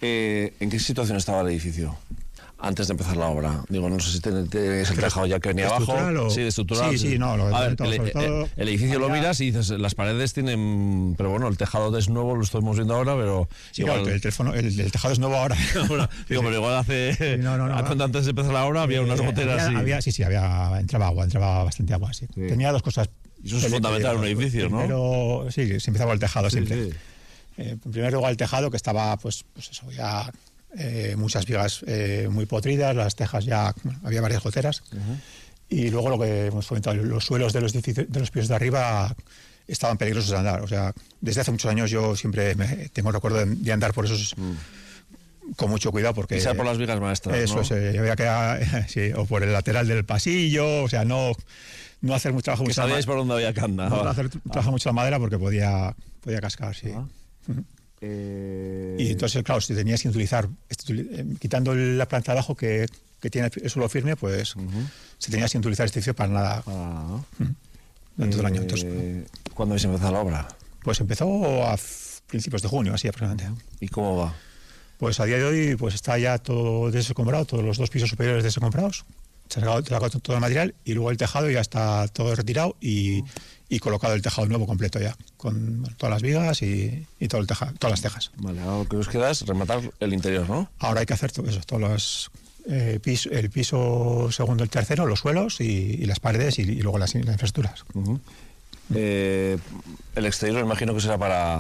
¿En qué situación estaba el edificio antes de empezar la obra? Digo, no sé si es el tejado ya que venía abajo. Sí, estructural. Sí, no. El edificio lo miras y dices, las paredes tienen... Pero bueno, el tejado es nuevo, lo estamos viendo ahora, pero... Sí, igual, el tejado es nuevo ahora. Digo, pero igual hace... Antes de empezar la obra había unas goteras. Entraba bastante agua, sí. Tenía dos cosas. Y eso es fundamental en un edificio, ¿no? Pero sí, se empezaba el tejado siempre. Sí. En primer lugar, el tejado, que estaba, pues eso, ya... muchas vigas muy podridas, las tejas ya, había varias goteras. Y luego lo que hemos comentado, los suelos de los pisos de arriba estaban peligrosos de andar. O sea, desde hace muchos años yo siempre tengo recuerdo de andar por esos con mucho cuidado, porque... Pisar por las vigas maestras, eso, ¿no? Había que sí, o por el lateral del pasillo, o sea, no hacer mucho trabajo. Que sabíais por dónde había que andar. No hacer trabajo mucho la madera porque podía cascar, sí. Y entonces, claro, si tenías que utilizar, quitando la planta de abajo que tiene el suelo firme, pues se tenía que utilizar este edificio para nada dentro del año. Entonces, ¿cuándo habéis empezado la obra? Pues empezó a principios de junio, así aproximadamente. ¿Y cómo va? Pues a día de hoy pues está ya todo descomprado, todos los dos pisos superiores descomprados, se ha sacado todo el material y luego el tejado ya está todo retirado y colocado el tejado nuevo completo ya, con todas las vigas y todo el tejado, todas las tejas. Vale, ahora lo que os queda es rematar el interior, ¿no? Ahora hay que hacer todo eso, todos los el piso segundo, el tercero, los suelos y las paredes y luego las infraestructuras. El exterior imagino que será para